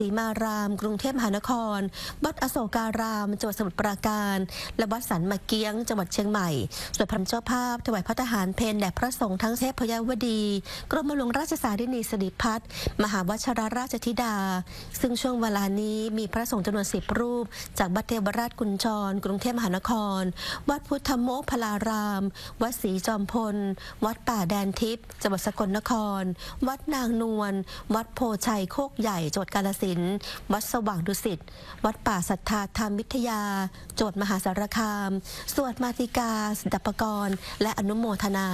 ศรีมารามกรุงเทพมหานครวัดอโศการามจังหวัดสมุทรปราการและวัดสันมะเกียงจังหวัดเชียงใหม่ส่วนพระเจ้าภาพถวายพระทหารเพลแด่พระสงฆ์ทั้งเทพยวดีกรมหลวงราชสารินีสิริพัฒน์มหาวชิรราชธิดาซึ่งช่วงเวลานี้มีพระสงฆ์จำนวน10 รูปจากวัดเทวราชกุญชรกรุงเทพมหานครวัดพุทธโมกขลารามวัดศรีจอมพลวัดป่าแดนทิพย์จังหวัดสกลนครวัดนางนวลวัดโพชัยโคกใหญ่จังหวัดกาฬสินธุ์วัดสว่างดุสิตวัดป่าศรัทธาธรรมวิทยาจังหวัดมหาสารคามสวดมาติกาสดับปกรณ์และอนุโมทนา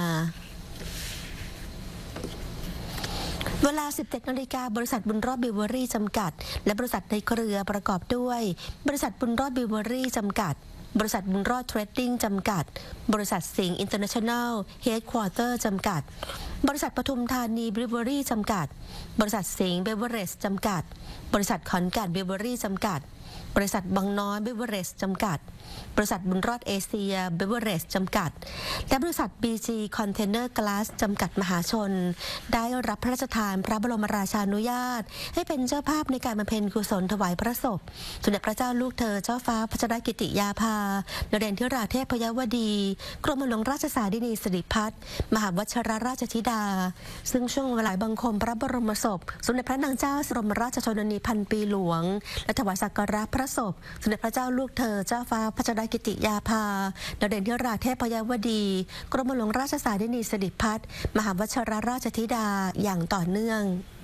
เวลา 17 นาฬิกาบริษัทบุญรอดบิวเวอรี่จำกัดและบริษัทในเครือประกอบด้วยบริษัทบุญรอดบิวเวอรี่จำกัดบริษัทบุญรอดเทรดดิ้งจำกัดบริษัทสิงห์อินเตอร์เนชั่นแนลเฮดควอเตอร์จำกัดบริษัทปทุมธานีบิวเวอรี่จำกัดบริษัทสิงห์เบเวอเรจจำกัดบริษัทขอนแก่นบิวเวอรี่จำกัดบริษัทบางน้อยเบเวอเรจจำกัดบริษัทบุญรอดเอเชียเบเวอเรจจำกัดและบริษัท BG คอนเทนเนอร์กลาสจำกัดมหาชนได้รับพระราชทานพระบรมราชานุญาตให้เป็นเจ้าภาพในการบำเพ็ญกุศลถวายพระศพสมเด็จพระเจ้าลูกเธอเจ้าฟ้าพัชรกิติยาภานเรนทิราเทพยวดีกรมหลวงราชสารินีสิริพัฒน์มหาวชิรราชธิดาซึ่งช่วงเวลาบังคมพระบรมศพสมเด็จพระนางเจ้าสรมราชชนนีพันปีหลวงและถวายสักการะพระศพสมเด็จพระเจ้าลูกเธอเจ้าฟ้าพัชรกิติยาภานเรนทิราเทพยวดีกรมหลวงราชสารินีสิริพัฒน์มหาวชิรราชธิดาอย่างต่อเนื่อง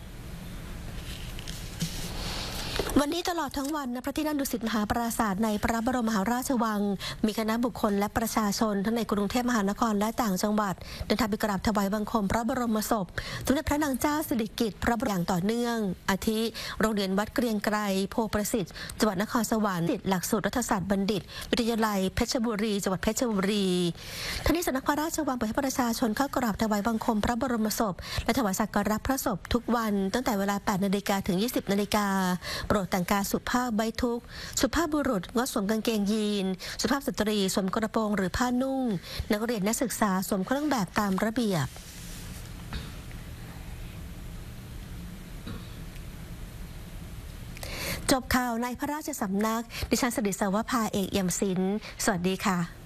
วันนี้ตลอดทั้งวันณพระที่นั่งดุสิตมหาปราสาทในพระบรมมหาราชวังมีคณะบุคคลและประชาชนทั้งในกรุงเทพมหานครและต่างจังหวัดเดินทางไปกราบถวายบังคมพระบรมศพสมเด็จพระนางเจ้าสิริกิติ์พระบรมอย่างต่อเนื่องอาทิโรงเรียนวัดเกรียงไกรโพประสิทธิ์จังหวัดนครสวรรค์หลักสูตรรัฐศาสตร์บัณฑิตวิทยาลัยเพชรบุรีจังหวัดเพชรบุรีทั้งนี้สำนักพระราชวังเปิดให้ประชาชนเข้ากราบถวายบังคมพระบรมศพและถวายสักการะพระศพทุกวันตั้งแต่เวลา 8 นาฬิกาถึง 20 นาฬิกาโปรดแต่งกายสุภาพใบทุกสุภาพบุรุษงดสวมกางเกงยีนสุภาพสตรีสวมกระโปรงหรือผ้านุ่งนักเรียนนักศึกษาสวมเครื่องแบบตามระเบียบจบข่าวในพระราชสำนักดิฉันสริศวภาเอกเอี่ยมศิลป์สวัสดีค่ะ